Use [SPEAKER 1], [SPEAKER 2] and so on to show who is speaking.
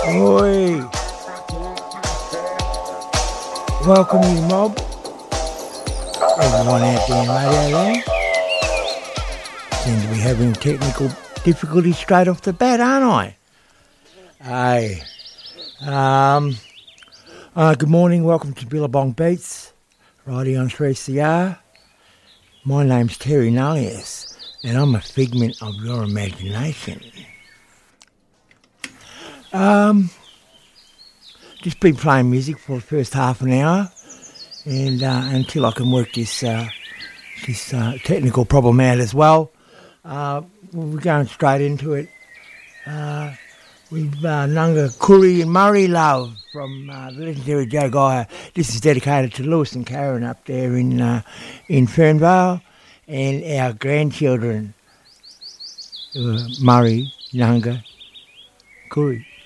[SPEAKER 1] Oi! Welcome you mob. Everyone out there in Radio Land. Seem to be having technical difficulties straight off the bat, aren't I? Good morning, welcome to Billabong Beats, riding on 3CR. My name's Terry Nullius, and I'm a figment of your imagination. Just been playing music for the first half an hour, and until I can work this technical problem out as well. We're going straight into it with Nunga Kuri and Murray Love from the legendary Joe Geyer. This is dedicated to Lewis and Karen up there in Fernvale, and our grandchildren, Murray, Nunga, Kuri.